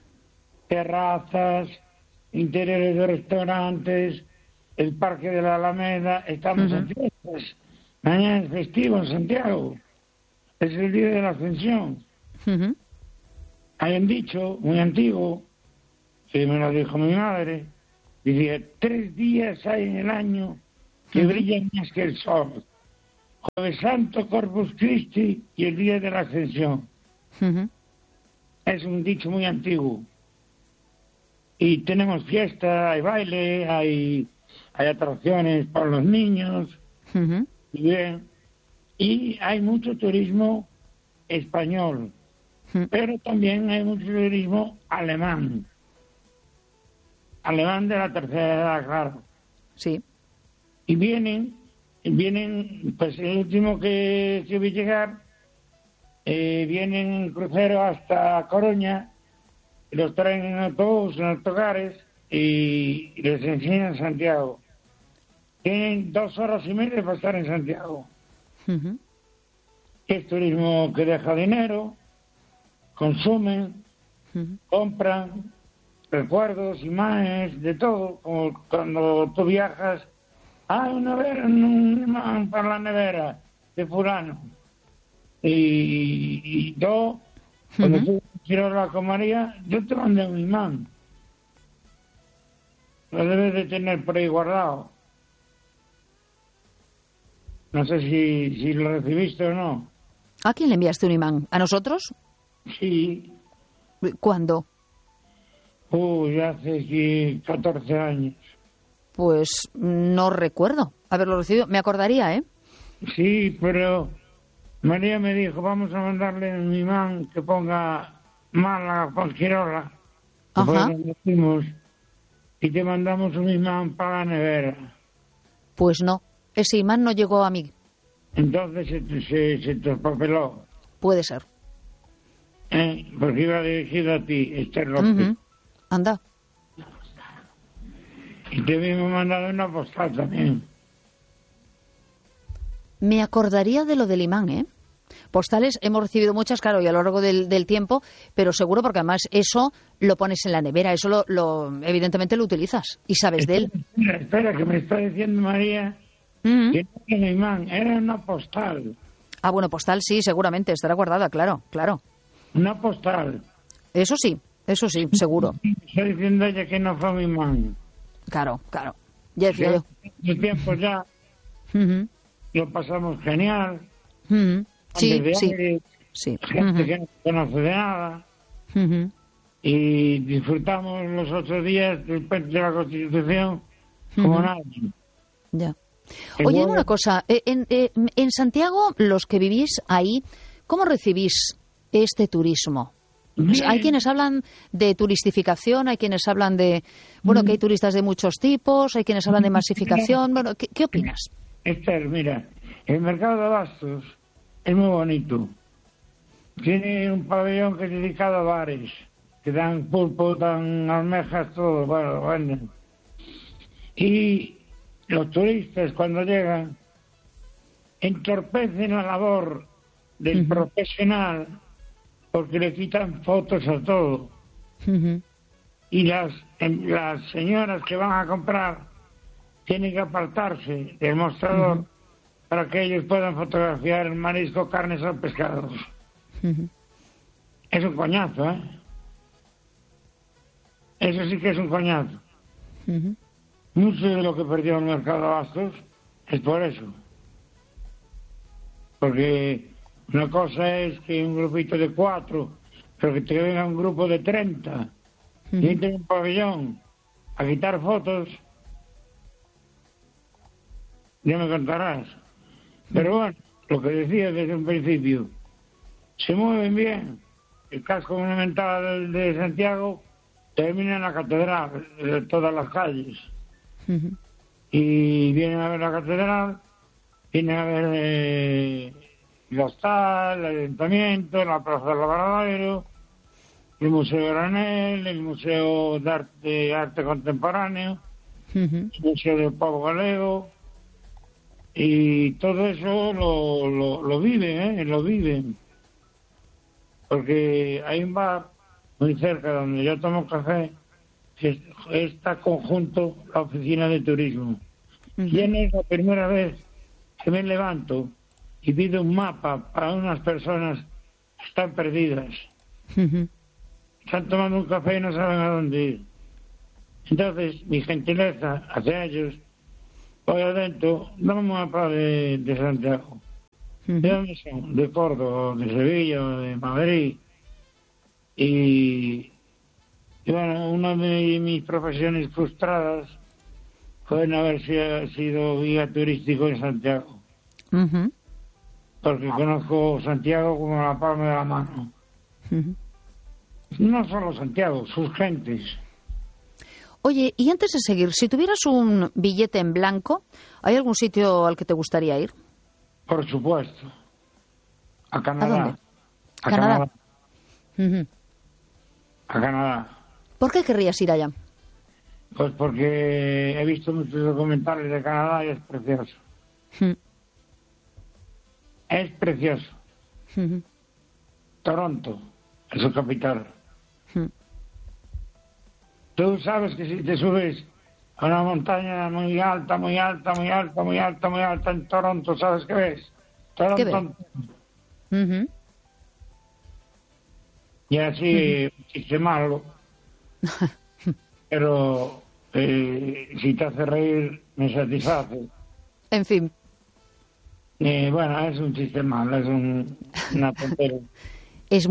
terrazas, interiores de restaurantes, el Parque de la Alameda, estamos uh-huh. en fiestas. Mañana es festivo en Santiago. Es el día de la Ascensión. Uh-huh. Hay un dicho muy antiguo, que me lo dijo mi madre, decía, tres días hay en el año que uh-huh. brillan más que el sol. Jueves Santo, Corpus Christi y el día de la Ascensión. Uh-huh. Es un dicho muy antiguo. Y tenemos fiesta, hay baile, hay, hay atracciones para los niños. Uh-huh. Bien, y hay mucho turismo español, mm. pero también hay mucho turismo alemán, alemán de la tercera edad, claro. Sí. Y vienen, vienen, pues el último que, que vi llegar, eh, vienen en crucero hasta Coruña, y los traen en autobús, en autocares, y, y les enseñan Santiago. Tienen dos horas y media para estar en Santiago. Uh-huh. Es turismo que deja dinero, consumen, uh-huh. compran recuerdos, imágenes, de todo. Como cuando tú viajas, ah, una nevera, un imán para la nevera de fulano. Y, y yo, uh-huh. cuando tú quiero hablar con María, yo te mandé un imán. lo debes de tener por ahí guardado. No sé si, si lo recibiste o no. ¿A quién le enviaste un imán? ¿A nosotros? Sí. ¿Cuándo? Uy, hace catorce años. Pues no recuerdo haberlo recibido. Me acordaría, ¿eh? Sí, pero María me dijo, vamos a mandarle un imán que ponga Málaga, Fuengirola. Ajá. Después y te mandamos un imán para la nevera. Pues no, ese imán no llegó a mí. Entonces se, se, se te papeló. Puede ser. ¿Eh? Porque iba dirigido a ti, Esther López. Uh-huh. Anda. Y te habíamos mandado una postal también. Me acordaría de lo del imán, ¿eh? Postales hemos recibido muchas, claro, y a lo largo del, del tiempo, pero seguro porque además eso lo pones en la nevera, eso lo, lo evidentemente lo utilizas y sabes de él. Espera, espera, que me está diciendo María Uh-huh. que no era un imán, era una postal. Ah, bueno, postal sí, seguramente, estará guardada, claro, claro. Una postal. Eso sí, eso sí, seguro. Está diciendo ella que no fue un imán. Claro, claro. Ya decía yo. El tiempo ya Uh-huh. lo pasamos genial. Uh-huh. Sí, Antes de sí, aire, sí. gente Uh-huh. que no conoce de nada. Uh-huh. Y disfrutamos los ocho días del puente de la Constitución como Uh-huh. nadie. Ya. Igual- Oye, una cosa, eh, en, eh, en Santiago, los que vivís ahí, ¿cómo recibís este turismo? Pues hay quienes hablan de turistificación, hay quienes hablan de, bueno, que hay turistas de muchos tipos, hay quienes hablan de masificación. Bueno, ¿qué, qué opinas? Esther, mira, el mercado de abastos es muy bonito. Tiene un pabellón que es dedicado a bares, que dan pulpo, dan almejas, todo, bueno, lo venden. Y los turistas cuando llegan entorpecen la labor del Ujú. profesional porque le quitan fotos a todo. Ujú. Y las, em, las señoras que van a comprar tienen que apartarse del mostrador Ujú. para que ellos puedan fotografiar el marisco, carnes o pescados. Ujú. Es un coñazo, ¿eh? Eso sí que es un coñazo. Ujú. Mucho de lo que perdió el mercado de abastos es por eso. Porque una cosa es que un grupito de cuatro, pero que te venga un grupo de treinta y entre en un pabellón a quitar fotos, ya me contarás. Pero bueno, lo que decía desde un principio, se mueven bien. El casco monumental de Santiago termina en la catedral, de todas las calles. Ujú. Y vienen a ver la catedral, vienen a ver eh, el hostal, el ayuntamiento, la plaza del Lavradero, el Museo Granel, el Museo de Arte, de Arte Contemporáneo, Ujú. el Museo del Pavo Galego, y todo eso lo, lo, lo viven, ¿eh? Lo viven. Porque hay un bar muy cerca donde yo tomo café, que está conjunto la oficina de turismo. Ujú. Y es la primera vez que me levanto y pido un mapa para unas personas que están perdidas. Ujú. Están tomando un café y no saben a dónde ir. Entonces, mi gentileza hacia ellos, voy adentro, dame un mapa de, de Santiago. ¿De Ujú. dónde son? De Córdoba, de Sevilla, de Madrid. Y, y bueno, una de mis profesiones frustradas fue no haber sido, sido guía turístico en Santiago. Ujú. Porque conozco Santiago como la palma de la mano. Ujú. No solo Santiago, sus gentes. Oye, y antes de seguir, si tuvieras un billete en blanco, ¿hay algún sitio al que te gustaría ir? Por supuesto. A Canadá. ¿A dónde? A Canadá. Canadá. Ujú. A Canadá. ¿Por qué querrías ir allá? Pues porque he visto muchos documentales de Canadá y es precioso. Ujú. Es precioso. Ujú. Toronto es su capital. Ujú. Tú sabes que si te subes a una montaña muy alta, muy alta, muy alta, muy alta, muy alta en Toronto, ¿sabes qué ves? Toronto. ¿Qué ves? Ujú. Y así, chiste malo. Pero eh, si te hace reír, me satisface. En fin. Eh, bueno, es un chiste malo, es un, una tontería.